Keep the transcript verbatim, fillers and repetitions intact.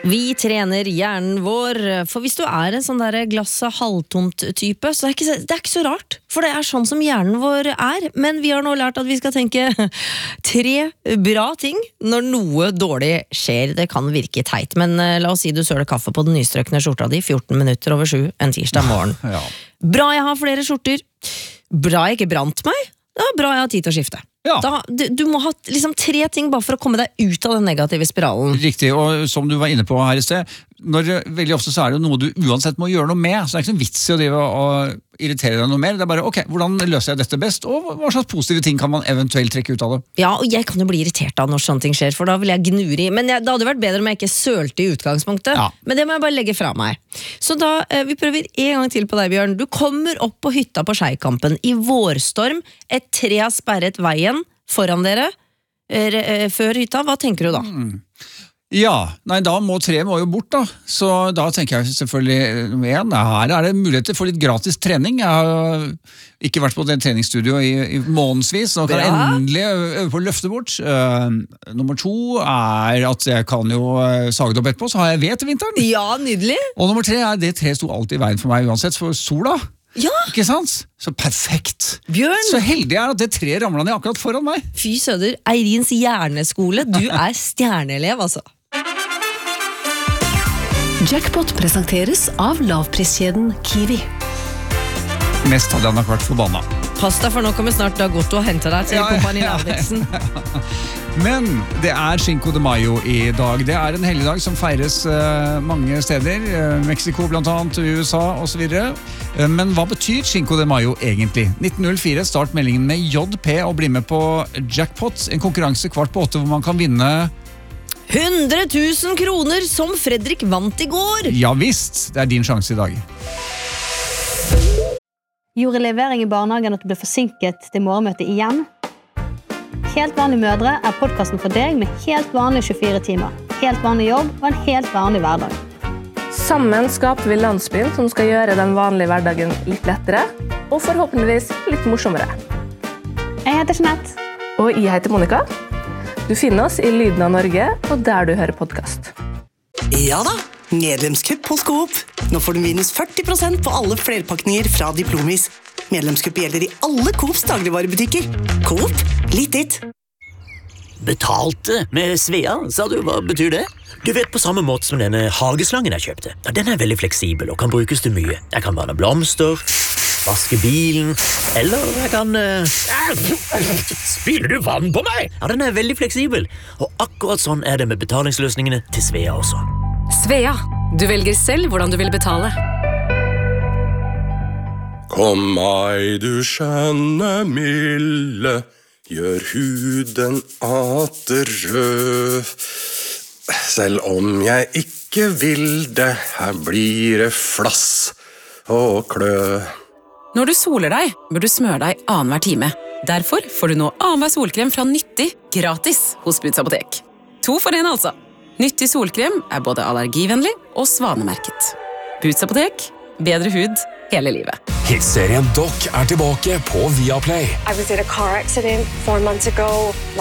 Vi trener hjernen vår, for hvis du er en sånn der glasset halvtomt type, så er det, ikke, det er ikke så rart, for det er sånn som hjernen vår er. Men vi har nå lært at vi skal tenke tre bra ting når noe dårlig skjer. Det kan virke teit, men la oss si du søler kaffe på den nystrøkne skjorta di fjorten minutter over sju en tirsdag morgen. Ja. Bra jeg har flere skjorter. Bra jeg ikke brant meg. Det var bra jeg har tid til å skifte. Ja. Da, du, du må ha liksom tre ting bare for å komme deg ut av den negative spiralen. Riktig, og som du var inne på her i sted, når, veldig ofte så er det noe du uansett må gjøre noe med, så det er ikke noen vits i å drive og irritere deg noe mer. Det er bare, ok, hvordan løser jeg dette best, og hva slags positive ting kan man eventuelt trekke ut av det? Ja, og jeg kan jo bli irritert av når sånne ting skjer, for da vil jeg gnure i. Men jeg, det hadde vært bedre om jeg ikke sølte i utgangspunktet. Ja. Men det må jeg bare legge fra meg. Så da, eh, vi prøver en gang til på deg, Bjørn. Du kommer opp på hytta på Skeikampen i vårstorm, et tre har sperret veien foran dere, eh, før hytta. Hva tenker du da? Mm. Ja, nei, da må tre må jo bort da, så da tenker jeg selvfølgelig igjen, her er det muligheter for litt gratis trening. Jeg har ikke vært på det treningsstudio i, i månedsvis, så nå kan jeg Bra. endelig øve på å løfte bort. Uh, nummer to er at jeg kan jo uh, sage det opp etterpå, så har jeg ved til vinteren. Ja, nydelig! Og nummer tre er det tre sto alltid i veien for meg uansett, for sola. Ja, Ikke sant? Så perfekt. Bjørn! Så heldig er at det tre ramlet ned akkurat foran meg. Fy søder, Eirins hjerneskole, du er stjerneelev, altså. Jackpot presenteres av lavpriskjeden Kiwi. Mest hadde jeg nok vært forbanna. Pass deg, for nå kommer snart Dagotto og henter deg til Ja, ja, Kompani ja, ja. Lauritzen. Men det er Cinco de Mayo i dag. Det er en helligdag som feires uh, mange steder. Uh, Mexico blant annet, U S A og så videre. Uh, men hva betyr Cinco de Mayo egentlig? nitten null fire start meldingen med J P og bli med på Jackpot, en konkurranse kvart på åtte hvor man kan vinne hundre tusen kroner som Fredrik vant i går! Ja visst, det er din sjanse i dag. Gjorde levering i barnehagen at du ble forsinket til morgenmøtet igjen? Helt vanlige mødre er podcasten for deg med helt vanlige tjuefire timer, helt vanlig jobb og en helt vanlig hverdag. Sammen skaper vi landsbyen som skal gjøre den vanlige hverdagen litt lettere, og forhåpentligvis litt morsommere. Jeg heter Jeanette. Og jeg heter Monica. Du finner oss i Lyden av Norge, og der du hører podcast. Ja da, medlemskupp hos Coop. Nå får du minus førti prosent på alle flerpakninger fra Diplomis. Medlemskupp gjelder i alle Coops dagligvarebutikker. Coop, litt ditt. Betalte med Svea, sa du, hva betyr det? Du vet på samme måte som denne hageslangen jeg kjøpte. Ja, den er veldig fleksibel og kan brukes til mye. Jeg kan vanne blomster, vaske bilen, eller jeg kan... Uh... Spiller du vann på meg? Ja, den er veldig fleksibel. Og akkurat sånn er det med betalingsløsningene til Svea også. Svea, du velger selv hvordan du vil betale. Kom meg, du skjønne milde, gjør huden atter rød. Selv om jeg ikke vil det, her blir det flass og klø. Når du soler deg, bør du smøre deg annenhver time. Derfor får du nå annenhver solkrem fra Nyttig gratis hos Buds Apotek. To for en altså. Nyttig solkrem er både allergivennlig og svanemerket. Buds Apotek, bedre hud hele livet. Hitserien Doc er tilbake på Viaplay. I was in a car accident four months ago.